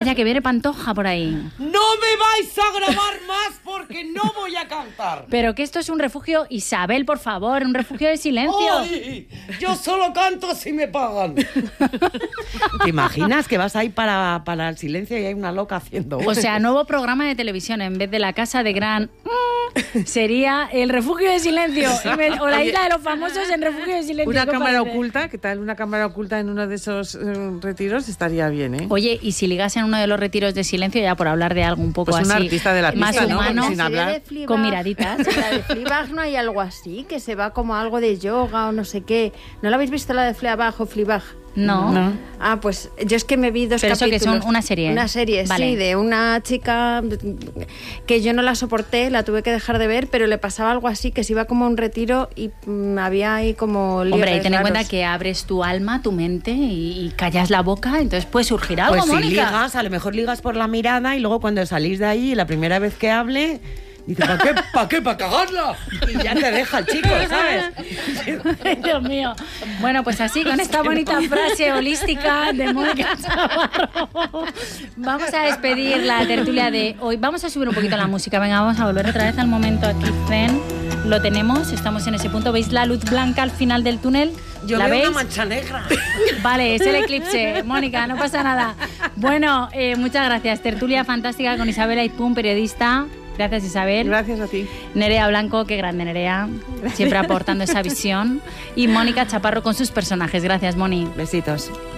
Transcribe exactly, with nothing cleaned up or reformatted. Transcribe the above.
Calla, que viene Pantoja por ahí. ¡No me vais a grabar más porque no voy a cantar! Pero que esto es un refugio, Isabel, por favor, un refugio de silencio. ¡Ay! Yo solo canto si me pagan. ¿Te imaginas que vas ahí para, para el silencio y hay una loca haciendo? O sea, nuevo programa de televisión, en vez de la casa de Gran... sería el refugio de silencio. O la isla de los famosos en refugio de silencio. Una cámara parece? oculta, ¿qué tal? Una cámara oculta en uno de esos eh, retiros estaría bien, ¿eh? Oye, y si ligas en uno de los retiros de silencio, ya por hablar de algo un poco Pues un así, artista de la más pista, ¿no? humano, Sin hablar. con miraditas. La de Fleabag no hay algo así, que se va como algo de yoga o no sé qué. ¿No la habéis visto la de Fleabag o Fleabag? No. No. Ah, pues yo es que me vi dos Pero eso capítulos. que es un- una serie. Una serie, Vale. sí, de una chica que yo no la soporté, la tuve que dejar de ver, pero le pasaba algo así, que se iba como a un retiro y mm, había ahí como Hombre, lieres ten en raros. cuenta que abres tu alma, tu mente y, y callas la boca, entonces puede surgir algo, Pues si Mónica. ligas, a lo mejor ligas por la mirada y luego cuando salís de ahí, la primera vez que hable, dice, ¿para qué? ¿Para qué? ¿Para cagarla? Y ya te deja el chico, ¿sabes? Dios mío. Bueno, pues así, con esta bonita frase holística de Mónica Chavarro, vamos a despedir la tertulia de hoy. Vamos a subir un poquito la música. Venga, vamos a volver otra vez al momento aquí, zen. Lo tenemos, estamos en ese punto. ¿Veis la luz blanca al final del túnel? Yo ¿La veo veis? una mancha negra. Vale, es el eclipse. Mónica, no pasa nada. Bueno, eh, muchas gracias. Tertulia fantástica con Isabel Aizpún, periodista. Gracias, Isabel. Gracias a ti. Nerea Blanco, qué grande Nerea, siempre aportando esa visión. Y Mónica Chaparro con sus personajes. Gracias, Moni. Besitos.